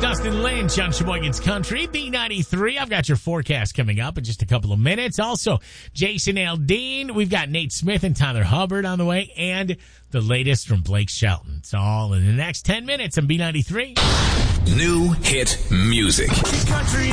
Dustin Lynch on Sheboygan's Country, B93. I've got your forecast coming up in just a couple of minutes. Also, Jason Aldean. We've got Nate Smith and Tyler Hubbard on the way, and the latest from Blake Shelton. It's all in the next 10 minutes on B93. New hit music. Country